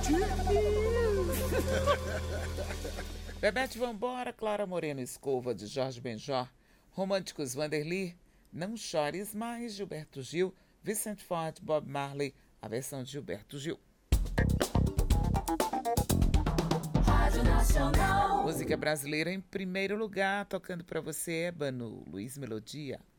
Bebete Vambora, Clara Moreno Escova, de Jorge Benjor, Românticos Vanderly, Não Chores Mais, Gilberto Gil, Vicent Ford, Bob Marley, a versão de Gilberto Gil. Rádio Nacional. Música brasileira em primeiro lugar, tocando pra você, Ébano, Luiz Melodia.